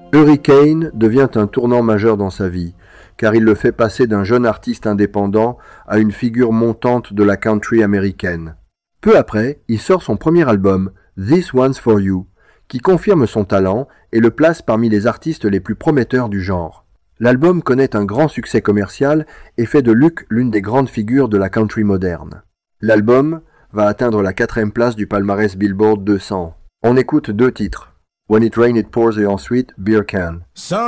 Hurricane devient un tournant majeur dans sa vie, car il le fait passer d'un jeune artiste indépendant à une figure montante de la country américaine. Peu après, il sort son premier album, This One's For You, qui confirme son talent et le place parmi les artistes les plus prometteurs du genre. L'album connaît un grand succès commercial et fait de Luke l'une des grandes figures de la country moderne. L'album va atteindre la 4e place du palmarès Billboard 200. On écoute 2 titres, When It Rains It Pours et ensuite Beer Can.